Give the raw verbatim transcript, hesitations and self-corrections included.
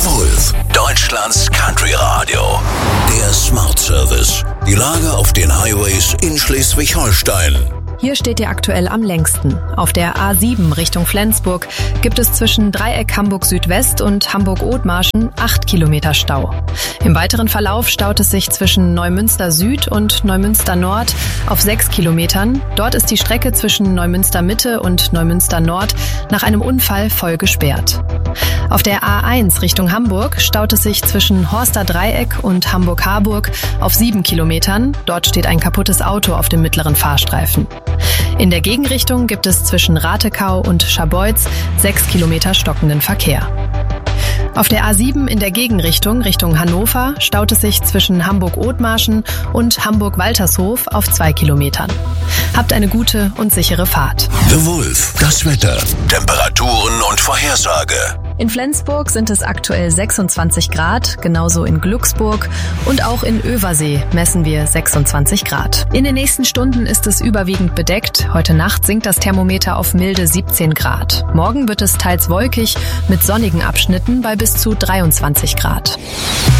The Wolf, Deutschlands Country Radio. Der Smart Service. Die Lage auf den Highways in Schleswig-Holstein. Hier steht ihr aktuell am längsten. Auf der A sieben Richtung Flensburg gibt es zwischen Dreieck Hamburg Südwest und Hamburg-Othmarschen acht Kilometer Stau. Im weiteren Verlauf staut es sich zwischen Neumünster Süd und Neumünster Nord auf sechs Kilometern. Dort ist die Strecke zwischen Neumünster Mitte und Neumünster Nord nach einem Unfall voll gesperrt. Auf der A eins Richtung Hamburg staut es sich zwischen Horster Dreieck und Hamburg-Harburg auf sieben Kilometern. Dort steht ein kaputtes Auto auf dem mittleren Fahrstreifen. In der Gegenrichtung gibt es zwischen Ratekau und Scharbeutz sechs Kilometer stockenden Verkehr. Auf der A sieben in der Gegenrichtung Richtung Hannover staut es sich zwischen Hamburg-Othmarschen und Hamburg-Waltershof auf zwei Kilometern. Habt eine gute und sichere Fahrt. The Wolf, das Wetter, Temperaturen und Vorhersage. In Flensburg sind es aktuell sechsundzwanzig Grad, genauso in Glücksburg und auch in Översee messen wir sechsundzwanzig Grad. In den nächsten Stunden ist es überwiegend bedeckt. Heute Nacht sinkt das Thermometer auf milde siebzehn Grad. Morgen wird es teils wolkig mit sonnigen Abschnitten bei bis zu dreiundzwanzig Grad.